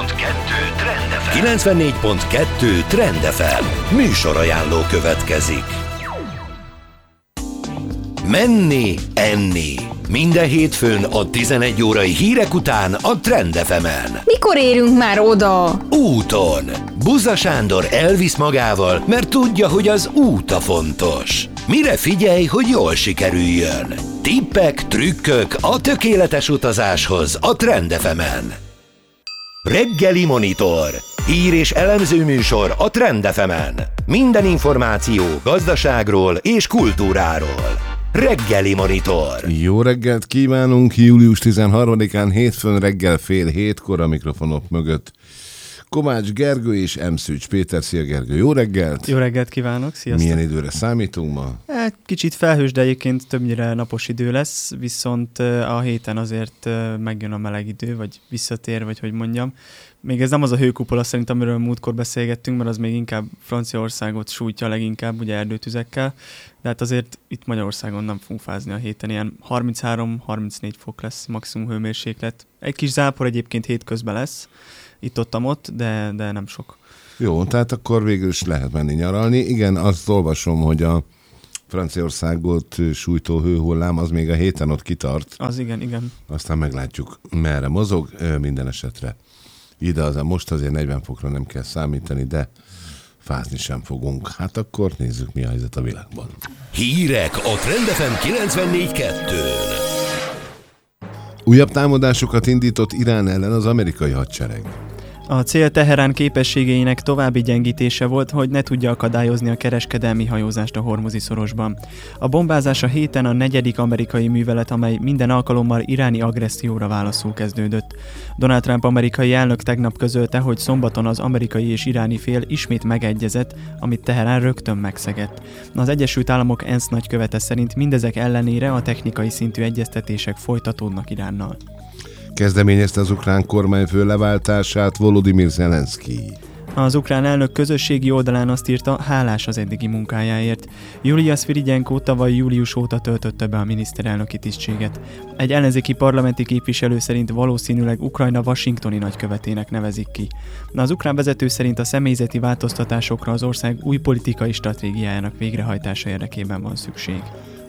Trend FM. 94.2 Trend FM. Műsorajánló következik. Menni, enni. Minden hétfőn a 11 órai hírek után a Trend FM-en. Mikor érünk már oda? Úton. Buza Sándor elvisz magával, mert tudja, hogy az út a fontos. Mire figyelj, hogy jól sikerüljön? Tippek, trükkök a tökéletes utazáshoz a Trend FM-en. Reggeli Monitor. Hír és elemző műsor a Trend FM-en. Minden információ gazdaságról és kultúráról. Reggeli Monitor. Jó reggelt kívánunk, július 13-án hétfőn reggel 6:30 a mikrofonok mögött. Kovács Gergő és Emszűcs Péter. Szia Gergő, jó reggelt! Jó reggelt kívánok, sziasztok! Milyen időre számítunk ma? Kicsit felhős, de egyébként többnyire napos idő lesz, viszont a héten azért megjön a meleg idő, vagy visszatér, vagy hogy mondjam. Még ez nem az a hőkupola szerint, amiről múltkor beszélgettünk, mert az még inkább Franciaországot sújtja leginkább, ugye erdőtüzekkel, de hát azért itt Magyarországon nem fogunk fázni a héten, ilyen 33-34 fok lesz maximum hőmérséklet. Egy kis zápor egyébként hétközben lesz, itt-ott, de nem sok. Jó, tehát akkor végül is lehet menni nyaralni. Igen, azt olvasom, hogy a Franciaországot sújtó hőhullám az még a héten ott kitart. Az igen. Aztán meglátjuk, merre mozog, minden esetre. Ide most azért 40 fokra nem kell számítani, de fázni sem fogunk. Hát akkor nézzük, mi a helyzet a világban. Hírek a Trend FM 94.2-n. Újabb támadásokat indított Irán ellen az amerikai hadsereg. A cél Teherán képességeinek további gyengítése volt, hogy ne tudja akadályozni a kereskedelmi hajózást a Hormuzi szorosban. A bombázás a héten a 4. amerikai művelet, amely minden alkalommal iráni agresszióra válaszul kezdődött. Donald Trump amerikai elnök tegnap közölte, hogy szombaton az amerikai és iráni fél ismét megegyezett, amit Teherán rögtön megszegett. Az Egyesült Államok ENSZ nagykövete szerint mindezek ellenére a technikai szintű egyeztetések folytatódnak Iránnal. Kezdeményezte az ukrán kormányfő leváltását Volodymyr Zelenszkij. Az ukrán elnök közösségi oldalán azt írta, hálás az eddigi munkájáért. Julia Szvirigyenko tavaly július óta töltötte be a miniszterelnöki tisztséget. Egy ellenzéki parlamenti képviselő szerint valószínűleg Ukrajna washingtoni nagykövetének nevezik ki. Az ukrán vezető szerint a személyzeti változtatásokra az ország új politikai stratégiájának végrehajtása érdekében van szükség.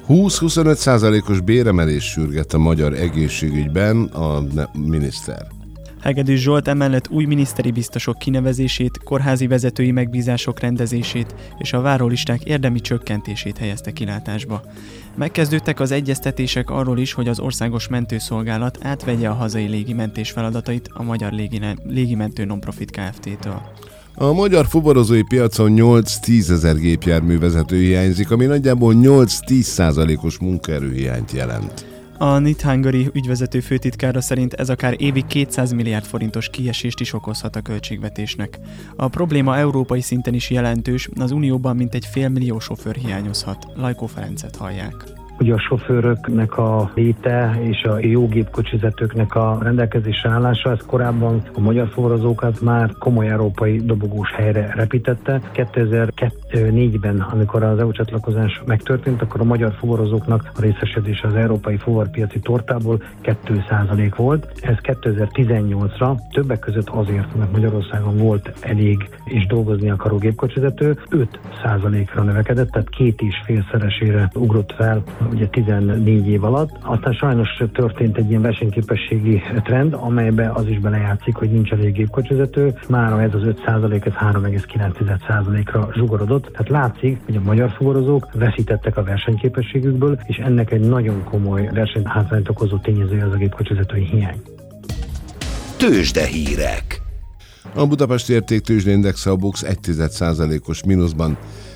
20-25%-os béremelés sürget a magyar egészségügyben a miniszter. Hegedűs Zsolt emellett új miniszteri biztosok kinevezését, kórházi vezetői megbízások rendezését és a várólisták érdemi csökkentését helyezte kilátásba. Megkezdődtek az egyeztetések arról is, hogy az országos mentőszolgálat átvegye a hazai légimentés feladatait a Magyar Légimentő Nonprofit Kft-től. A magyar fuvarozói piacon 8-10 ezer gépjárművezető hiányzik, ami nagyjából 8-10%-os munkaerőhiányt jelent. A NIT Hungary ügyvezető főtitkára szerint ez akár évi 200 milliárd forintos kiesést is okozhat a költségvetésnek. A probléma európai szinten is jelentős, az Unióban mintegy 500 000 sofőr hiányozhat. Lajkó Ferencet hallják. Ugye a sofőröknek a léte és a jó gépkocsivezetőknek a rendelkezésre állása, ez korábban a magyar fuvarozókat már komoly európai dobogós helyre repítette. 2004-ben, amikor az EU csatlakozás megtörtént, akkor a magyar fuvarozóknak a részesedése az európai fuvarpiaci tortából 2% volt. Ez 2018-ra többek között azért, mert Magyarországon volt elég és dolgozni akaró gépkocsivezető, 5%-ra növekedett, tehát 2,5-szeresére ugrott fel ugye 14 év alatt. Aztán sajnos történt egy ilyen versenyképességi trend, amelybe az is belejátszik, hogy nincs elég gépkocsivezető. Mára ez az 5%, ez 3,9%-ra zsugorodott. Tehát látszik, hogy a magyar fuvarozók veszítettek a versenyképességükből, és ennek egy nagyon komoly versenyhátrányt okozó tényezője az a gépkocsivezetői hiány. Tőzsdehírek. A Budapesti Értéktőzsdeindex a BUX 1,1%-os mínuszban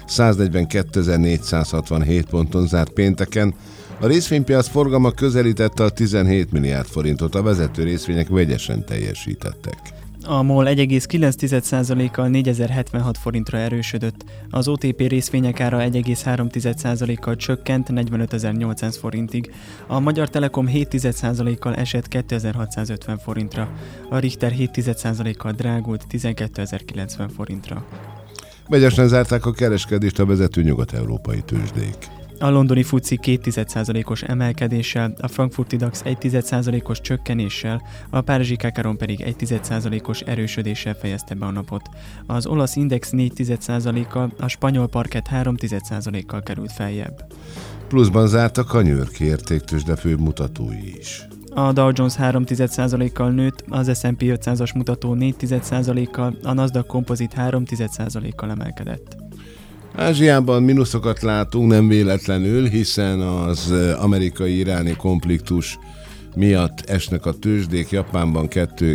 142.467 ponton zárt pénteken. A részvénypiac forgalma közelítette a 17 milliárd forintot, a vezető részvények vegyesen teljesítettek. A MOL 1,9%-kal 4076 forintra erősödött, az OTP részvények ára 1,3%-kal csökkent 45.800 forintig, a Magyar Telekom 7%-kal esett 2650 forintra, a Richter 7%-kal drágult 12.090 forintra. Vegyesen zárták a kereskedést a vezető nyugat-európai tőzsdék. A londoni FTSE 0,2%-os emelkedéssel, a frankfurti DAX 1,1%-os csökkenéssel, a párizsi Kakaron pedig 1,1%-os erősödéssel fejezte be a napot. Az olasz index 4,1%-kal, a spanyol parkett 3,1%-kal került feljebb. Pluszban zártak a New York-i értéktőzsde főbb mutatói is. A Dow Jones 3,1%-kal nőtt, az S&P 500-as mutató 4,1%-kal, a Nasdaq Composite 3,1%-kal emelkedett. Ázsiában mínuszokat látunk nem véletlenül, hiszen az amerikai-iráni konfliktus miatt esnek a tőzsdék. Japánban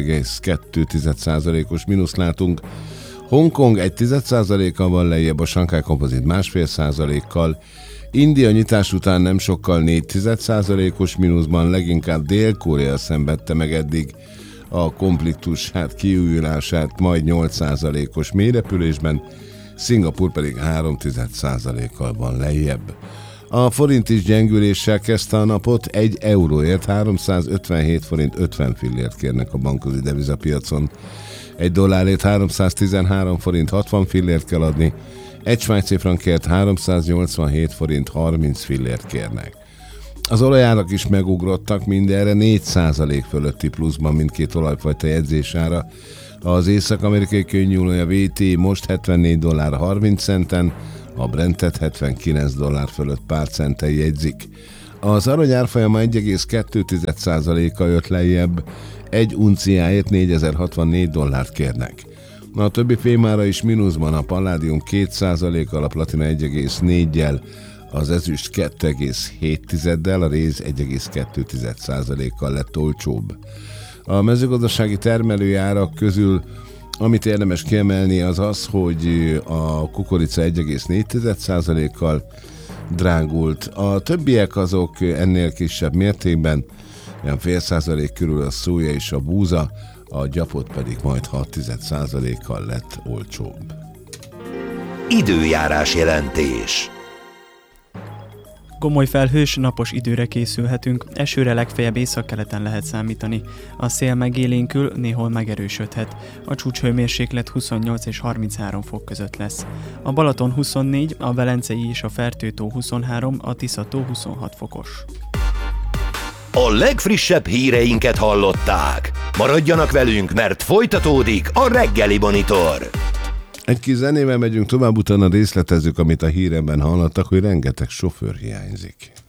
2,2%-os mínusz látunk. Hongkong 1,1%-kal van lejjebb, a Shanghai Composite 1,5%-kal. India nyitás után nem sokkal 4,1%-os mínuszban, leginkább Dél-Korea szenvedte meg eddig a konfliktus kiújulását, majd 8%-os mélyrepülésben, Szingapúr pedig 3,1%-kal van lejjebb. A forint is gyengüléssel kezdte a napot, 1 euróért 357 forint 50 fillért kérnek a bankközi devizapiacon. 1 dollárért 313 forint 60 fillért kell adni, 1 svájci frankért 387 forint 30 fillért kérnek. Az olajárak is megugrottak, mindenre 4% fölötti pluszban mindkét olajfajta jegyzésára. Az észak-amerikai könnyűolaj VT most $74.30, a Brentet 79 dollár fölött pár centtel jegyzik. Az arany árfolyama 1,2%-kal jött lejjebb, egy unciáért $4064 kérnek. A többi fémára is mínuszban, a palládium 2%-kal, a platina 1,4-jel, az ezüst 2,7-del, a réz 1,2%-kal lett olcsóbb. A mezőgazdasági termelői árak közül, amit érdemes kiemelni, az az, hogy a kukorica 1,4%-kal drágult. A többiek azok ennél kisebb mértékben, olyan 0,5% körül a szója és a búza, a gyapot pedig majd 0,6%-kal lett olcsóbb. Időjárás jelentés. Gomoly felhős, napos időre készülhetünk, esőre legfeljebb északkeleten lehet számítani. A szél megélénkül, néhol megerősödhet. A csúcshőmérséklet 28 és 33 fok között lesz. A Balaton 24, a Velencei és a Fertőtó 23, a Tiszató 26 fokos. A legfrissebb híreinket hallották. Maradjanak velünk, mert folytatódik a reggeli monitor. Egy kis zenével megyünk tovább, utána részletezzük, amit a híremben hallottak, hogy rengeteg sofőr hiányzik.